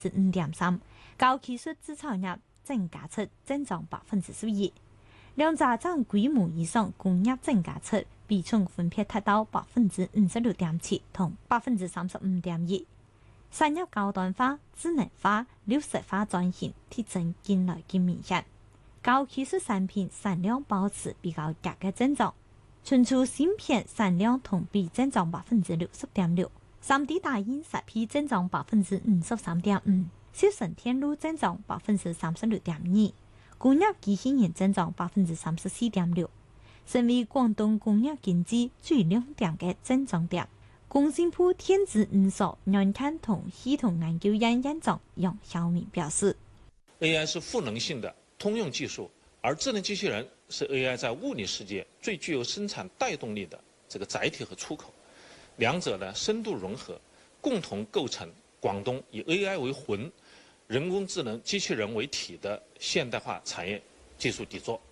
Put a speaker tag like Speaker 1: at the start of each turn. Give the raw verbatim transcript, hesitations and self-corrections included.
Speaker 1: 之五點三，高技術製造業增加出增長百分之十一，兩者佔規模以上工業增加出比重分別達到百分之五十六點七同百分之三十五點一。產業高端化、智能化、綠色化轉型提升近來更明顯，高技術產品產量保持比較價嘅增長，存儲芯片產量同比增長百分之六十點六，三 D 打印設備增長百分之五十三點五，集成電路增長百分之三十六點二，工業機器人增長百分之三十四點六，成為廣東工業經濟最亮點嘅增長點。工信部電子五所軟件同系統研究院院長楊曉明表示
Speaker 2: ：A I 是賦能性的通用技術，而智能機器人是 A I 在物理世界最具有生產帶動力的這個載體和出口。兩者呢深度融合，共同構成廣東以 A I 為魂、人工智能機器人為體的現代化產業技術底座。